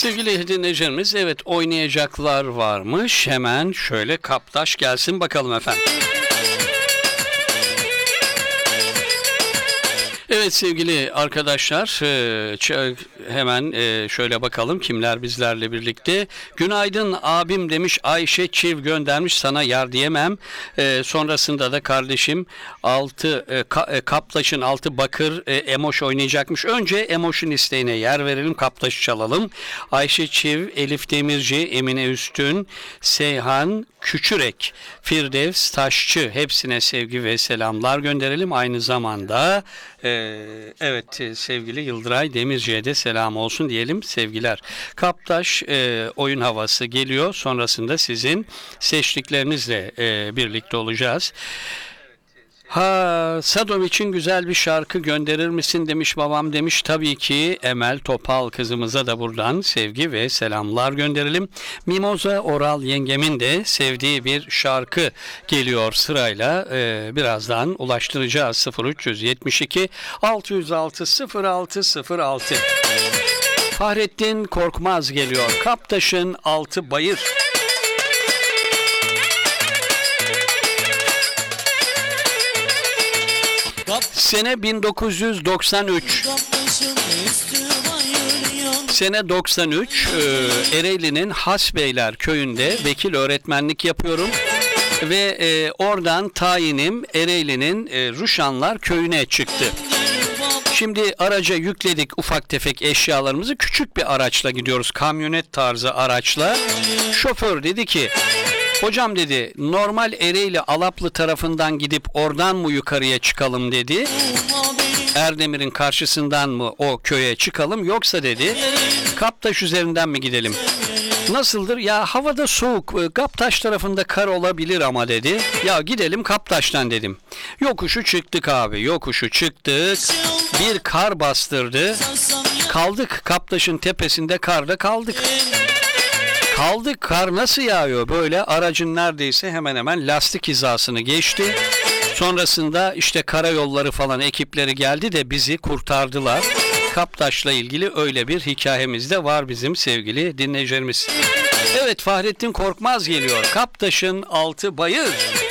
Sevgili dinleyicilerimiz, evet, oynayacaklar varmış. Hemen şöyle kaptaş gelsin bakalım efendim. Evet sevgili arkadaşlar, hemen şöyle bakalım kimler bizlerle birlikte. Günaydın abim demiş, Ayşe Çiv göndermiş, sana yar diyemem. Sonrasında da kardeşim Kaptaş'ın 6 bakır Emoş oynayacakmış. Önce Emoş'un isteğine yer verelim, Kaptaş'ı çalalım. Ayşe Çiv, Elif Demirci, Emine Üstün, Seyhan Küçürek, Firdevs Taşçı, hepsine sevgi ve selamlar gönderelim. Aynı zamanda evet sevgili Yıldıray Demirci'ye de selam olsun diyelim, sevgiler. Kaptaş oyun havası geliyor. Sonrasında sizin seçtiklerinizle birlikte olacağız. Sadom için güzel bir şarkı gönderir misin demiş babam demiş. Tabii ki Emel Topal kızımıza da buradan sevgi ve selamlar gönderelim. Mimoza Oral yengemin de sevdiği bir şarkı geliyor sırayla. Birazdan ulaştıracağız. 0372 606 0606. Fahrettin Korkmaz geliyor. Kaptaş'ın 6 bayır. Sene 1993. Sene 93. Ereğli'nin Hasbeyler köyünde vekil öğretmenlik yapıyorum. Ve oradan tayinim Ereğli'nin Ruşanlar köyüne çıktı. Şimdi araca yükledik ufak tefek eşyalarımızı. Küçük bir araçla gidiyoruz. Kamyonet tarzı araçla. Şoför dedi ki, hocam dedi, normal Ereğli Alaplı tarafından gidip oradan mı yukarıya çıkalım dedi. Erdemir'in karşısından mı o köye çıkalım, yoksa dedi Kaptaş üzerinden mi gidelim? Nasıldır? Ya havada soğuk, Kaptaş tarafında kar olabilir ama dedi. Ya gidelim Kaptaş'tan dedim. Yokuşu çıktık abi, yokuşu çıktık. Bir kar bastırdı. Kaldık Kaptaş'ın tepesinde, karda kaldık. Kaldık, kar nasıl yağıyor böyle, aracın neredeyse hemen hemen lastik hizasını geçti. Sonrasında işte karayolları falan ekipleri geldi de bizi kurtardılar. Kaptaş'la ilgili öyle bir hikayemiz de var bizim sevgili dinleyicilerimiz. Evet, Fahrettin Korkmaz geliyor. Kaptaş'ın 6 bayır.